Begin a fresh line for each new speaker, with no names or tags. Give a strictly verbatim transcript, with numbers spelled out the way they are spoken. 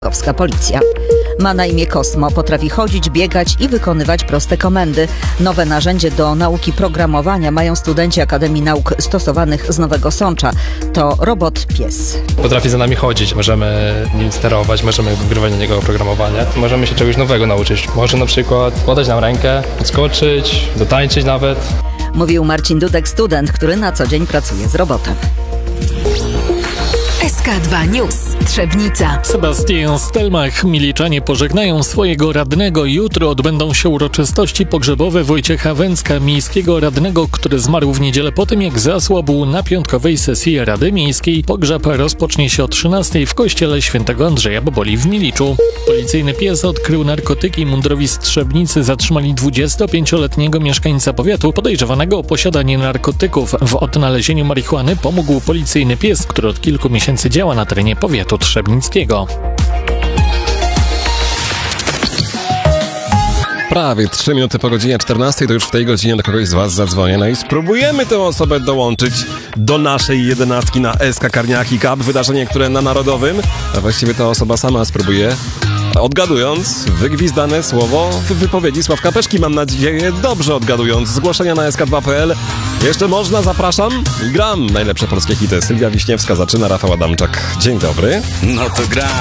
Krakowska policja. Ma na imię Kosmo, potrafi chodzić, biegać i wykonywać proste komendy. Nowe narzędzie do nauki programowania mają studenci Akademii Nauk Stosowanych z Nowego Sącza. To robot pies.
Potrafi za nami chodzić, możemy nim sterować, możemy wgrywać na niego oprogramowanie. Możemy się czegoś nowego nauczyć. Może na przykład podać nam rękę, podskoczyć, dotańczyć nawet.
Mówił Marcin Dudek, student, który na co dzień pracuje z robotem.
S K dwa News. Trzebnica.
Sebastian Stelmach. Miliczanie pożegnają swojego radnego. Jutro odbędą się uroczystości pogrzebowe Wojciecha Węcka, miejskiego radnego, który zmarł w niedzielę po tym, jak zasłabł na piątkowej sesji Rady Miejskiej. Pogrzeb rozpocznie się o trzynastej w kościele świętego Andrzeja Boboli w Miliczu. Policyjny pies odkrył narkotyki. Mundurowi z Trzebnicy zatrzymali dwudziestopięcioletniego mieszkańca powiatu podejrzewanego o posiadanie narkotyków. W odnalezieniu marihuany pomógł policyjny pies, który od kilku miesięcy działa na terenie powiatu trzebnickiego.
Prawie trzy minuty po godzinie czternastej, to już w tej godzinie do kogoś z was zadzwonię, no i spróbujemy tę osobę dołączyć do naszej jedenastki na S K Karniaki Cup, wydarzenie, które na Narodowym, a właściwie ta osoba sama spróbuje, odgadując wygwizdane słowo w wypowiedzi Sławka Peszki, mam nadzieję, dobrze odgadując. Zgłoszenia na S K dwa kropka P L. Jeszcze można, zapraszam i gram. Najlepsze polskie hity. Sylwia Wiśniewska zaczyna, Rafał Adamczak. Dzień dobry.
No to gram.